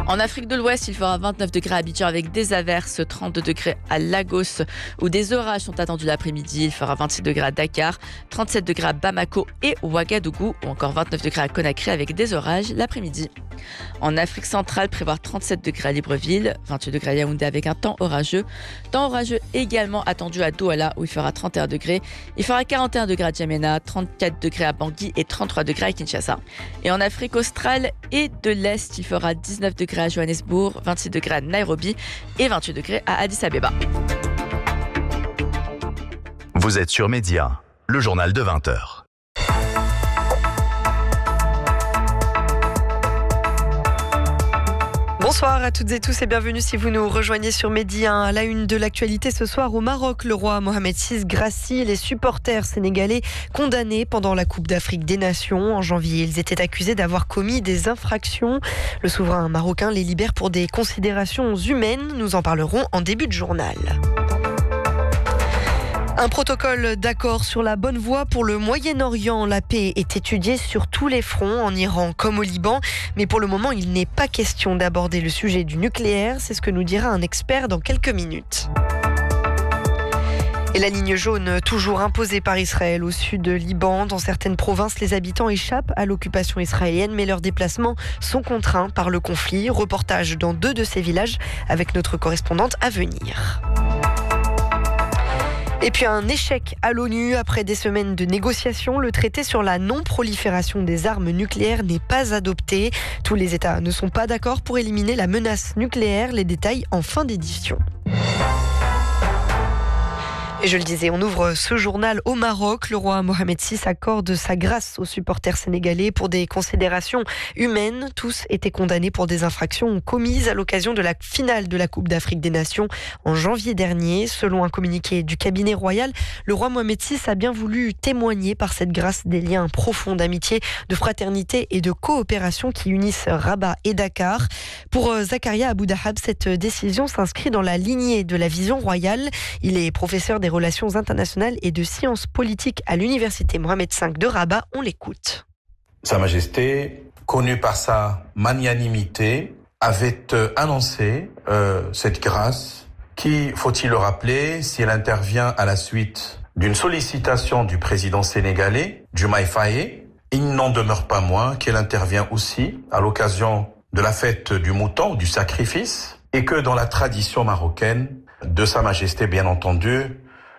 En Afrique de l'Ouest, il fera 29 degrés à Abidjan avec des averses, 32 degrés à Lagos où des orages sont attendus l'après-midi. Il fera 26 degrés à Dakar, 37 degrés à Bamako et Ouagadougou ou encore 29 degrés à Conakry avec des orages l'après-midi. En Afrique centrale, prévoir 37 degrés à Libreville, 28 degrés à Yaoundé avec un temps orageux. Temps orageux également attendu à Douala où il fera 31 degrés. Il fera 41 degrés à Djamena, 34 degrés à Bangui et 33 degrés à Kinshasa. Et en Afrique australe et de l'Est, il fera 19 degrés à Johannesburg, 26 degrés à Nairobi et 28 degrés à Addis Abeba. Vous êtes sur Média, le journal de 20h. Bonsoir à toutes et tous et bienvenue si vous nous rejoignez sur Medi 1. À la une de l'actualité ce soir au Maroc, le roi Mohamed VI gracie les supporters sénégalais condamnés pendant la Coupe d'Afrique des Nations. En janvier, ils étaient accusés d'avoir commis des infractions. Le souverain marocain les libère pour des considérations humaines. Nous en parlerons en début de journal. Un protocole d'accord sur la bonne voie pour le Moyen-Orient. La paix est étudiée sur tous les fronts, en Iran comme au Liban. Mais pour le moment, il n'est pas question d'aborder le sujet du nucléaire. C'est ce que nous dira un expert dans quelques minutes. Et la ligne jaune, toujours imposée par Israël au sud de Liban. Dans certaines provinces, les habitants échappent à l'occupation israélienne, mais leurs déplacements sont contraints par le conflit. Reportage dans 2 de ces villages avec notre correspondante à venir. Et puis un échec à l'ONU. Après des semaines de négociations, le traité sur la non-prolifération des armes nucléaires n'est pas adopté. Tous les États ne sont pas d'accord pour éliminer la menace nucléaire. Les détails en fin d'édition. Et je le disais, on ouvre ce journal au Maroc. Le roi Mohamed VI accorde sa grâce aux supporters sénégalais pour des considérations humaines. Tous étaient condamnés pour des infractions commises à l'occasion de la finale de la Coupe d'Afrique des Nations en janvier dernier. Selon un communiqué du cabinet royal, le roi Mohamed VI a bien voulu témoigner par cette grâce des liens profonds d'amitié, de fraternité et de coopération qui unissent Rabat et Dakar. Pour Zakaria Aboudahab, cette décision s'inscrit dans la lignée de la vision royale. Il est professeur des relations internationales et de sciences politiques à l'université Mohamed V de Rabat. On l'écoute. Sa Majesté, connue par sa magnanimité, avait annoncé cette grâce qui, faut-il le rappeler, si elle intervient à la suite d'une sollicitation du président sénégalais, Diomaye Faye, il n'en demeure pas moins qu'elle intervient aussi à l'occasion de la fête du mouton, du sacrifice, et que dans la tradition marocaine de Sa Majesté, bien entendu,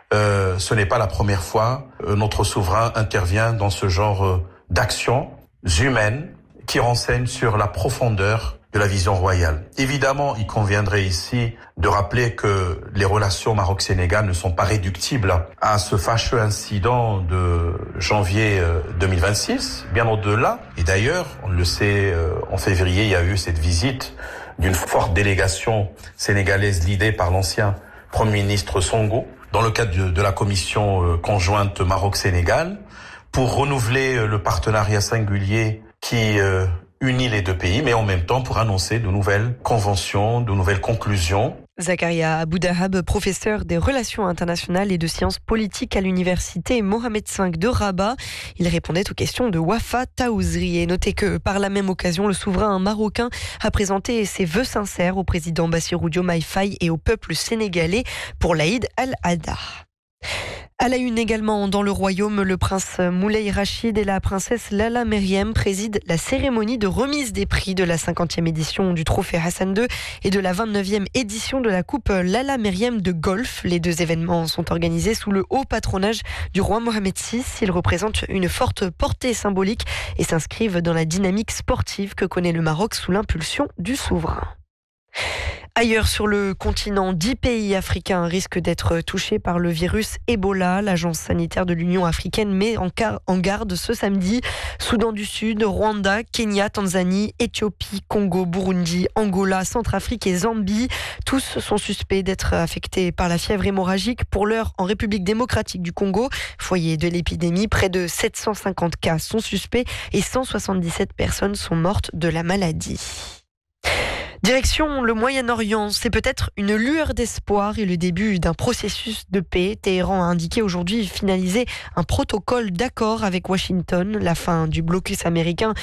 ce n'est pas la première fois notre souverain intervient dans ce genre d'actions humaines qui renseignent sur la profondeur de la vision royale. Évidemment, il conviendrait ici de rappeler que les relations Maroc-Sénégal ne sont pas réductibles à ce fâcheux incident de janvier 2026, bien au-delà. Et d'ailleurs, on le sait, en février, il y a eu cette visite d'une forte délégation sénégalaise l'idée par l'ancien Premier ministre Sonko, dans le cadre de la commission conjointe Maroc-Sénégal, pour renouveler le partenariat singulier qui unit les 2 pays, mais en même temps pour annoncer de nouvelles conventions, de nouvelles conclusions. Zakaria Aboudahab, professeur des relations internationales et de sciences politiques à l'université Mohamed V de Rabat. Il répondait aux questions de Wafa Taouzri. Et notez que par la même occasion, le souverain marocain a présenté ses vœux sincères au président Bassirou Diomaye Faye et au peuple sénégalais pour l'Aïd al-Adha. À la une également dans le royaume, le prince Moulay Rachid et la princesse Lalla Meriem président la cérémonie de remise des prix de la 50e édition du trophée Hassan II et de la 29e édition de la coupe Lalla Meriem de golf. Les 2 événements sont organisés sous le haut patronage du roi Mohamed VI. Ils représentent une forte portée symbolique et s'inscrivent dans la dynamique sportive que connaît le Maroc sous l'impulsion du souverain. Ailleurs sur le continent, 10 pays africains risquent d'être touchés par le virus Ebola. L'agence sanitaire de l'Union africaine met en garde ce samedi. Soudan du Sud, Rwanda, Kenya, Tanzanie, Éthiopie, Congo, Burundi, Angola, Centrafrique et Zambie. Tous sont suspects d'être affectés par la fièvre hémorragique. Pour l'heure, en République démocratique du Congo, foyer de l'épidémie, près de 750 cas sont suspects et 177 personnes sont mortes de la maladie. Direction le Moyen-Orient, c'est peut-être une lueur d'espoir et le début d'un processus de paix. Téhéran a indiqué aujourd'hui finaliser un protocole d'accord avec Washington. La fin du blocus américain